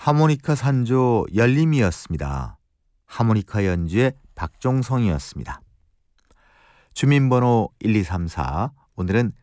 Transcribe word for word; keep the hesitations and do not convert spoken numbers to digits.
하모니카 산조 열림이었습니다. 하모니카 연주의 박종성이었습니다. 주민번호 일이삼사, 오늘은